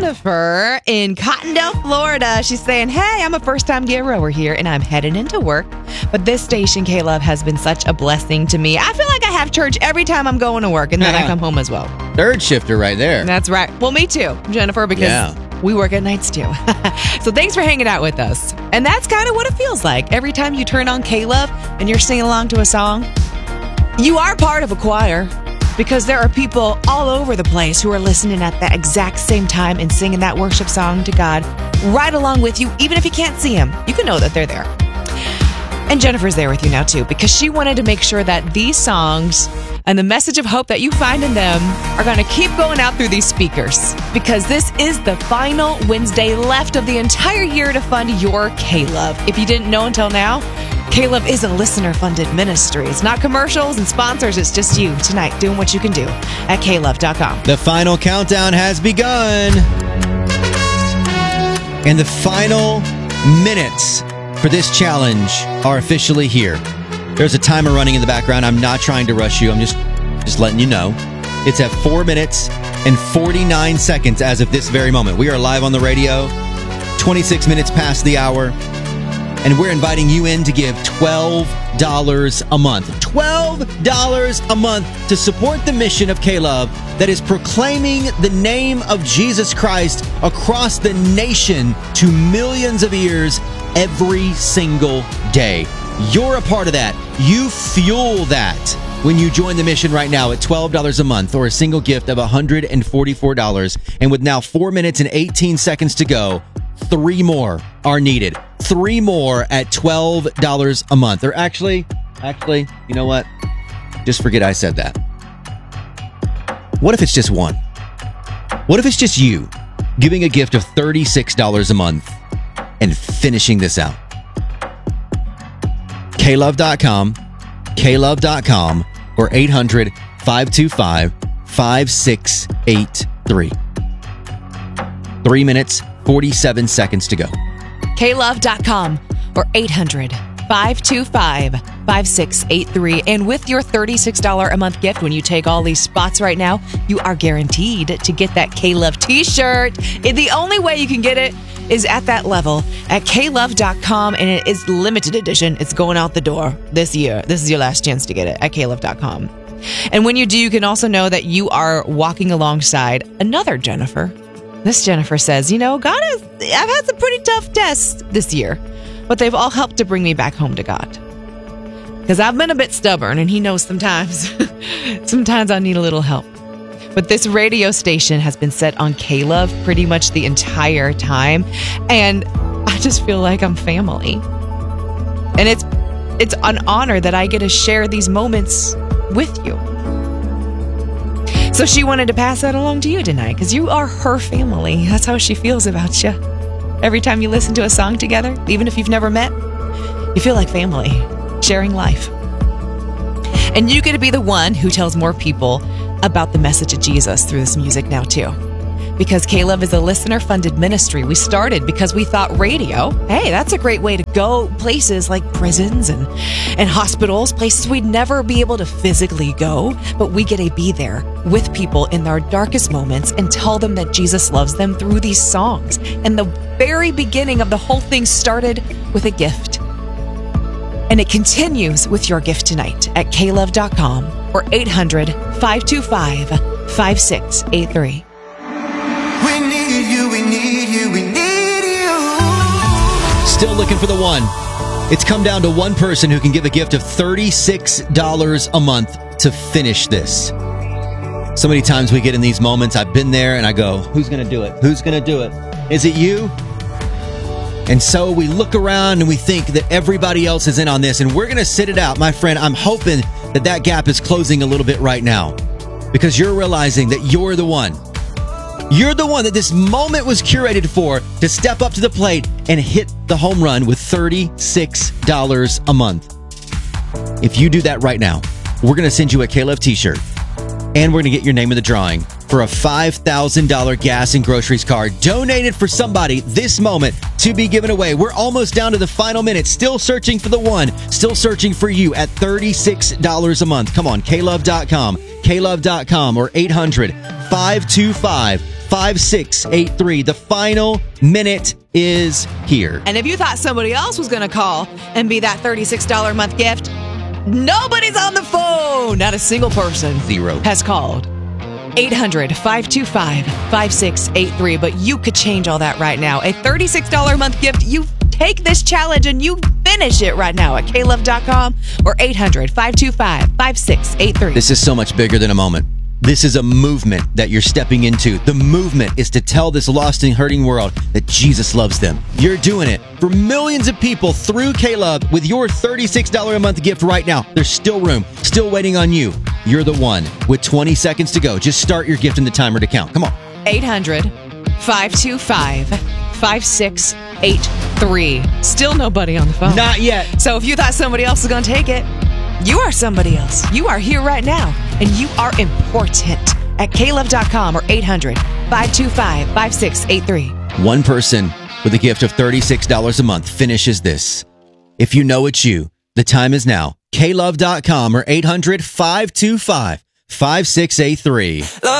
Jennifer in Cottondale, Florida. She's saying, hey, I'm a first-time giver over here, and I'm headed into work. But this station, K-Love, has been such a blessing to me. I feel like I have church every time I'm going to work, and then I come home as well. Third shifter right there. That's right. Well, me too, Jennifer, because we work at nights too. So thanks for hanging out with us. And that's kind of what it feels like. Every time you turn on K-Love and you're singing along to a song, you are part of a choir. Because there are people all over the place who are listening at the exact same time and singing that worship song to God right along with you, even if you can't see them. You can know that they're there. And Jennifer's there with you now, too, because she wanted to make sure that these songs and the message of hope that you find in them are going to keep going out through these speakers. Because this is the final Wednesday left of the entire year to fund your K-Love. If you didn't know until now, K-Love is a listener-funded ministry. It's not commercials and sponsors. It's just you tonight doing what you can do at klove.com. The final countdown has begun. And the final minutes for this challenge are officially here. There's a timer running in the background. I'm not trying to rush you. I'm just letting you know. It's at 4 minutes and 49 seconds as of this very moment. We are live on the radio, 26 minutes past the hour. And we're inviting you in to give $12 a month. $12 a month to support the mission of K-Love that is proclaiming the name of Jesus Christ across the nation to millions of ears every single day. You're a part of that. You fuel that when you join the mission right now at $12 a month or a single gift of $144. And with now 4 minutes and 18 seconds to go, 3 more are needed. 3 more at $12 a month. Or actually, you know what? Just forget I said that. What if it's just one? What if it's just you giving a gift of $36 a month and finishing this out? klove.com, klove.com, or 800-525-5683. 3 minutes, 47 seconds to go. klove.com or 800-525-5683. And with your $36 a month gift, when you take all these spots right now, you are guaranteed to get that K-Love t-shirt. The only way you can get it is at that level at klove.com, and it is limited edition. It's going out the door this year. This is your last chance to get it at klove.com. And when you do, you can also know that you are walking alongside another Jennifer. This Jennifer says, I've had some pretty tough tests this year, but they've all helped to bring me back home to God. Because I've been a bit stubborn, and he knows sometimes I need a little help. But this radio station has been set on K-Love pretty much the entire time, and I just feel like I'm family. And it's an honor that I get to share these moments with you. So she wanted to pass that along to you tonight, because you are her family. That's how she feels about you. Every time you listen to a song together, even if you've never met, you feel like family, sharing life. And you get to be the one who tells more people about the message of Jesus through this music now, too. Because K-Love is a listener-funded ministry. We started because we thought radio, hey, that's a great way to go places like prisons and hospitals, places we'd never be able to physically go, but we get to be there with people in their darkest moments and tell them that Jesus loves them through these songs. And the very beginning of the whole thing started with a gift. And it continues with your gift tonight at klove.com or 800-525-5683. We need you, we need you, we need you. Still looking for the one. It's come down to one person who can give a gift of $36 a month to finish this. So many times we get in these moments, I've been there and I go, who's going to do it? Who's going to do it? Is it you? And so we look around and we think that everybody else is in on this, and we're going to sit it out. My friend, I'm hoping that gap is closing a little bit right now, because you're realizing that you're the one. You're the one that this moment was curated for, to step up to the plate and hit the home run with $36 a month. If you do that right now, we're going to send you a K-Love t-shirt, and we're going to get your name in the drawing for a $5,000 gas and groceries card donated for somebody this moment to be given away. We're almost down to the final minute. Still searching for the one. Still searching for you at $36 a month. Come on, klove.com, klove.com, or 800-525-5683. 5683. The final minute is here. And if you thought somebody else was going to call and be that $36 a month gift, nobody's on the phone. Not a single person. Zero. Has called. 800-525-5683. But you could change all that right now. A $36 a month gift. You take this challenge and you finish it right now at klove.com or 800-525-5683. This is so much bigger than a moment. This is a movement that you're stepping into. The movement is to tell this lost and hurting world that Jesus loves them. You're doing it for millions of people through K-Love with your $36 a month gift right now. There's still room, still waiting on you. You're the one with 20 seconds to go. Just start your gift in the timer to count. Come on. 800-525-5683. Still nobody on the phone. Not yet. So if you thought somebody else was going to take it, you are somebody else. You are here right now, and you are important at klove.com or 800-525-5683. One person with a gift of $36 a month finishes this. If you know it's you, the time is now. klove.com or 800-525-5683.